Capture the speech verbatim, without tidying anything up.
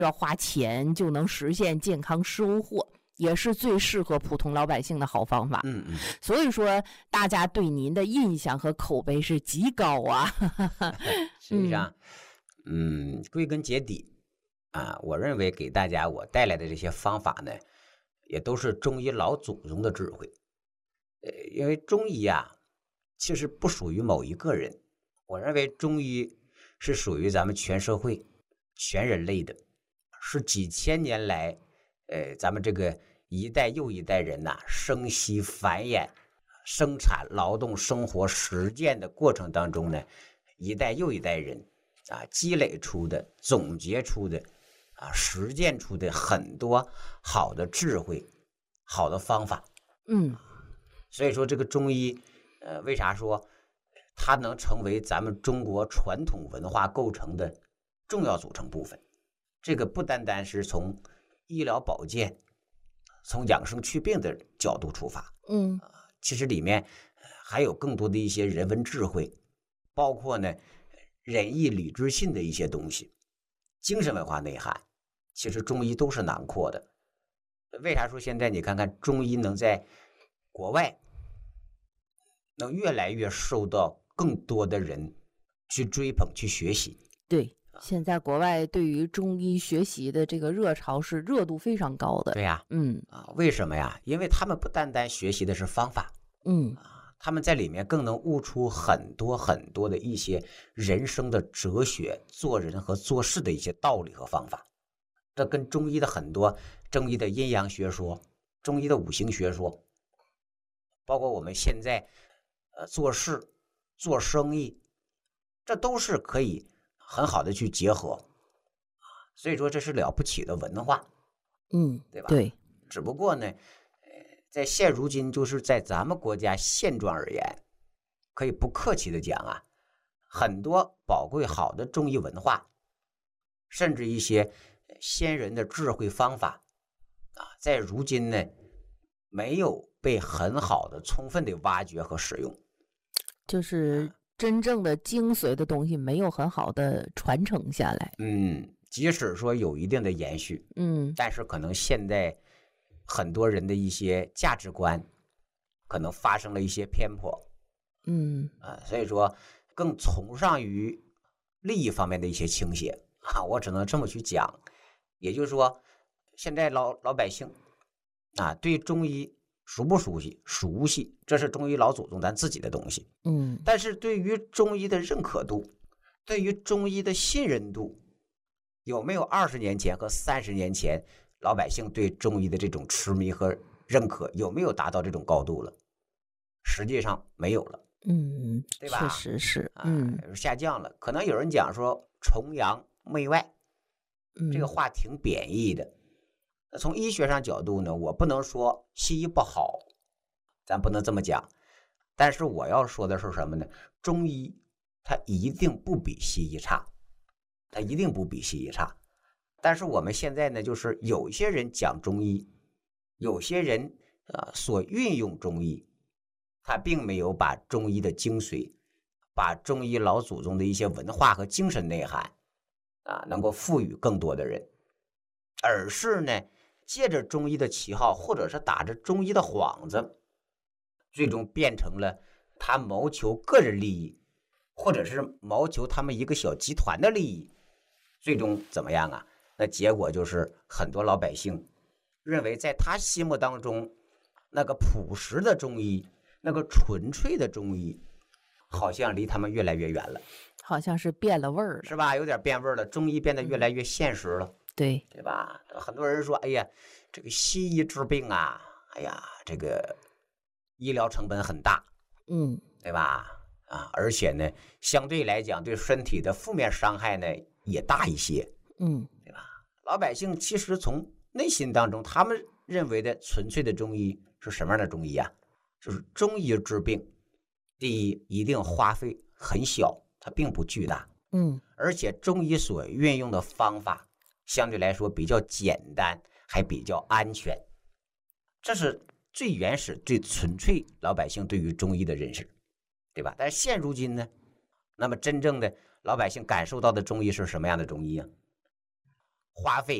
要花钱就能实现健康收获，也是最适合普通老百姓的好方法。 嗯嗯， 所以说大家对您的印象和口碑是极高啊。 实际上，嗯，归根结底啊，我认为给大家我带来的这些方法呢，也都是中医老祖宗的智慧。呃，因为中医啊，其实不属于某一个人，我认为中医是属于咱们全社会、全人类的，是几千年来，呃，咱们这个一代又一代人呐、生息繁衍、生产、劳动、生活、实践的过程当中呢，一代又一代人啊积累出的、总结出的啊实践出的很多好的智慧、好的方法。 嗯， 所以说这个中医，呃，为啥说它能成为咱们中国传统文化构成的重要组成部分？这个不单单是从医疗保健、从养生祛病的角度出发， 嗯， 其实里面还有更多的一些人文智慧，包括呢仁义礼智信的一些东西，精神文化内涵，其实中医都是囊括的。为啥说现在你看看中医能在国外能越来越受到更多的人去追捧、去学习？ 对，现在国外对于中医学习的这个热潮是热度非常高的。 对呀， 嗯啊，为什么呀？因为他们不单单学习的是方法， 嗯， 他们在里面更能悟出很多很多的一些人生的哲学、做人和做事的一些道理和方法。这跟中医的很多中医的阴阳学说、中医的五行学说，包括我们现在呃做事、做生意，这都是可以很好的去结合。所以说这是了不起的文化， 嗯， 对吧？ 对， 只不过呢，在现如今，就是在咱们国家现状而言，可以不客气的讲啊，很多宝贵好的中医文化，甚至一些先人的智慧方法啊，在如今呢，没有被很好的、充分的挖掘和使用， 就是真正的精髓的东西没有很好的传承下来。 嗯，即使说有一定的延续， 嗯但是可能现在很多人的一些价值观，可能发生了一些偏颇。 嗯啊，所以说更崇尚于利益方面的一些倾斜啊，我只能这么去讲。也就是说，现在老老百姓啊，对中医熟不熟悉？熟悉，这是中医老祖宗咱自己的东西。 嗯， 但是对于中医的认可度，对于中医的信任度，有没有二十年前和三十年前老百姓对中医的这种痴迷和认可，有没有达到这种高度了？实际上没有了。 嗯， 对吧？ 确实是， 啊， 嗯下降了。可能有人讲说崇洋媚外， 嗯， 这个话挺贬义的。那从医学上角度呢，我不能说西医不好，咱不能这么讲。但是我要说的是什么呢？中医它一定不比西医差，它一定不比西医差。但是我们现在呢，就是有些人讲中医，有些人啊、呃、所运用中医，他并没有把中医的精髓，把中医老祖宗的一些文化和精神内涵啊，能够赋予更多的人，而是呢，借着中医的旗号，或者是打着中医的幌子，最终变成了他谋求个人利益，或者是谋求他们一个小集团的利益，最终怎么样啊？那结果就是很多老百姓认为，在他心目当中，那个朴实的中医，那个纯粹的中医，好像离他们越来越远了， 好像是变了味儿了， 是吧？有点变味了，中医变得越来越现实了， 对对吧？很多人说，哎呀，这个西医治病啊，哎呀，这个医疗成本很大， 嗯， 对吧？啊，而且呢，相对来讲，对身体的负面伤害呢也大一些， 嗯， 对吧？老百姓其实从内心当中，他们认为的纯粹的中医是什么样的中医啊？就是中医治病，第一一定花费很小，它并不巨大， 嗯， 而且中医所运用的方法相对来说比较简单，还比较安全，这是最原始、最纯粹老百姓对于中医的认识，对吧？但是现如今呢，那么真正的老百姓感受到的中医是什么样的中医啊？ 花费